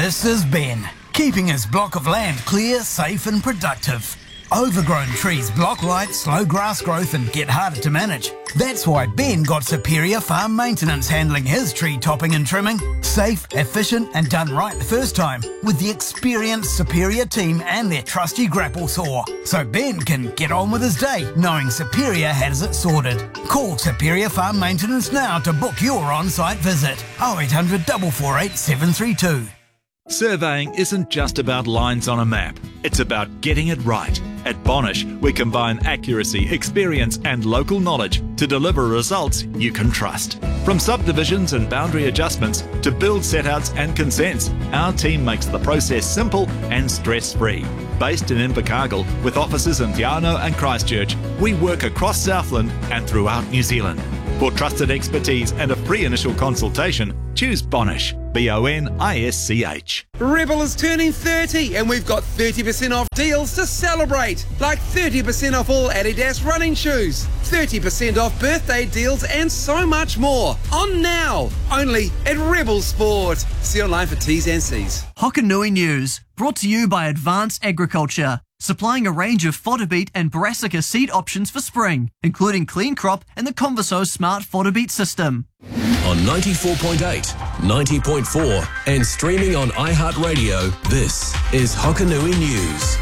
This is Ben, keeping his block of land clear, safe and productive. Overgrown trees block light, slow grass growth and get harder to manage. That's why Ben got Superior Farm Maintenance handling his tree topping and trimming. Safe, efficient and done right the first time with the experienced Superior team and their trusty grapple saw. So Ben can get on with his day knowing Superior has it sorted. Call Superior Farm Maintenance now to book your on-site visit. 0800 448 732. Surveying isn't just about lines on a map, it's about getting it right. At Bonish, we combine accuracy, experience and local knowledge to deliver results you can trust. From subdivisions and boundary adjustments to build setouts and consents, our team makes the process simple and stress-free. Based in Invercargill, with offices in Te Anau and Christchurch, we work across Southland and throughout New Zealand. For trusted expertise and a free initial consultation, choose Bonish. BONISCH. Rebel is turning 30 and we've got 30% off deals to celebrate. Like 30% off all Adidas running shoes, 30% off birthday deals and so much more. On now, only at Rebel Sport. See online for T's and C's. Hokanui News, brought to you by Advanced Agriculture, supplying a range of fodder beet and brassica seed options for spring, including Clean Crop and the Converso Smart Fodder Beet System. On 94.8, 90.4 and streaming on iHeartRadio, this is Hokanui News.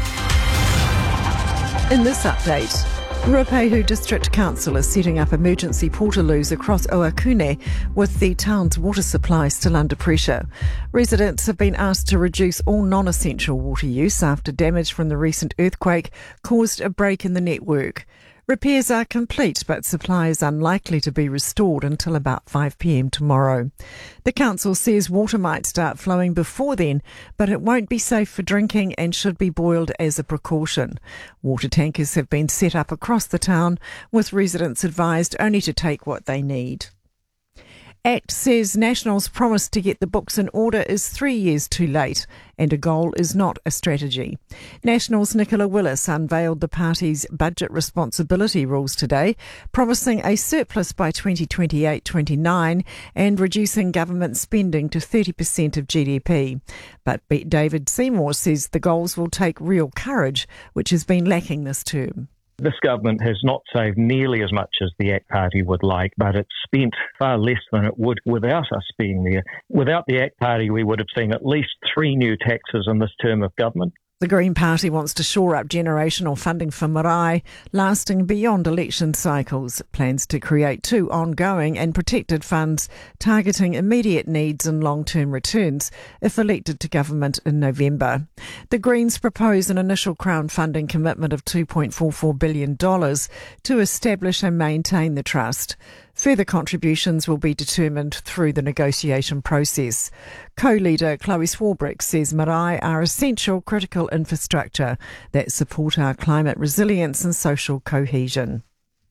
In this update, Ruapehu District Council is setting up emergency portaloos across Oakune with the town's water supply still under pressure. Residents have been asked to reduce all non-essential water use after damage from the recent earthquake caused a break in the network. Repairs are complete, but supply is unlikely to be restored until about 5 p.m. tomorrow. The council says water might start flowing before then, but it won't be safe for drinking and should be boiled as a precaution. Water tankers have been set up across the town, with residents advised only to take what they need. ACT says National's promise to get the books in order is 3 years too late and a goal is not a strategy. National's Nicola Willis unveiled the party's budget responsibility rules today, promising a surplus by 2028-29 and reducing government spending to 30% of GDP. But David Seymour says the goals will take real courage, which has been lacking this term. This government has not saved nearly as much as the ACT Party would like, but it's spent far less than it would without us being there. Without the ACT Party, we would have seen at least 3 new taxes in this term of government. The Green Party wants to shore up generational funding for marae, lasting beyond election cycles. It plans to create 2 ongoing and protected funds targeting immediate needs and long-term returns if elected to government in November. The Greens propose an initial Crown funding commitment of $2.44 billion to establish and maintain the trust. Further contributions will be determined through the negotiation process. Co-leader Chloe Swarbrick says marae are essential critical infrastructure that support our climate resilience and social cohesion.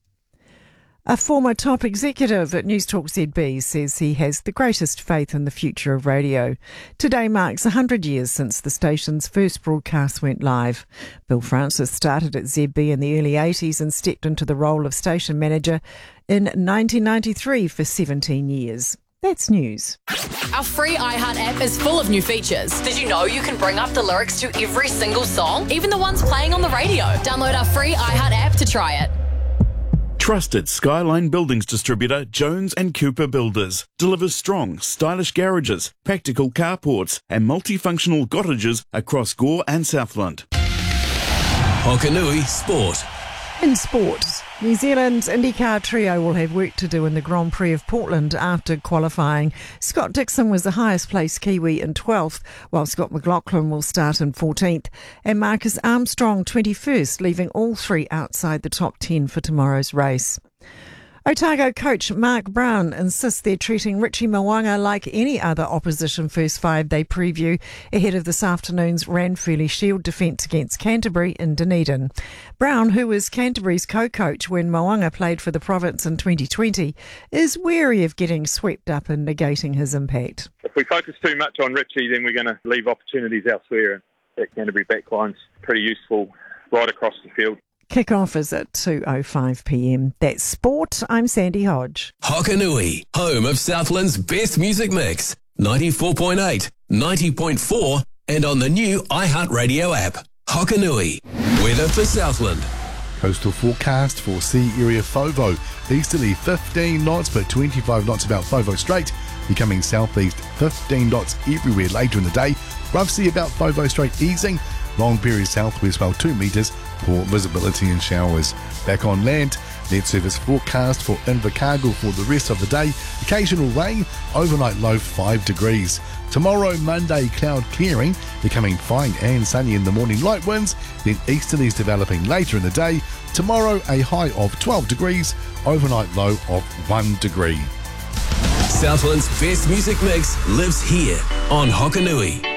A former top executive at Newstalk ZB says he has the greatest faith in the future of radio. Today marks 100 years since the station's first broadcast went live. Bill Francis started at ZB in the early 80s and stepped into the role of station manager in 1993 for 17 years. That's news. Our free iHeart app is full of new features. Did you know you can bring up the lyrics to every single song, even the ones playing on the radio? Download our free iHeart app to try it. Trusted Skyline Buildings distributor Jones and Cooper Builders delivers strong, stylish garages, practical carports and multifunctional cottages across Gore and Southland. Hokanui Sport. In sports, New Zealand's IndyCar trio will have work to do in the Grand Prix of Portland after qualifying. Scott Dixon was the highest placed Kiwi in 12th, while Scott McLaughlin will start in 14th, and Marcus Armstrong 21st, leaving all 3 outside the top 10 for tomorrow's race. Otago coach Mark Brown insists they're treating Richie Mo'unga like any other opposition first 5 they preview ahead of this afternoon's Ranfurly Shield defence against Canterbury in Dunedin. Brown, who was Canterbury's co-coach when Mo'unga played for the province in 2020, is wary of getting swept up and negating his impact. If we focus too much on Richie, then we're going to leave opportunities elsewhere. That Canterbury backline's pretty useful right across the field. Kick-off is at 2:05 p.m. That's sport. I'm Sandy Hodge. Hokanui, home of Southland's best music mix. 94.8, 90.4 and on the new iHeartRadio app. Hokanui. Weather for Southland. Coastal forecast for sea area FOVO. Easterly 15 knots but 25 knots about FOVO Strait. Becoming southeast 15 knots everywhere later in the day. Rough sea about FOVO Strait easing. Long period southwest about 2 metres. Poor visibility and showers. Back on land, net surface forecast for Invercargill for the rest of the day. Occasional rain, overnight low 5 degrees. Tomorrow, Monday, cloud clearing, becoming fine and sunny in the morning, light winds, then easterlies developing later in the day. Tomorrow, a high of 12 degrees, overnight low of 1 degree. Southland's best music mix lives here on Hokanui.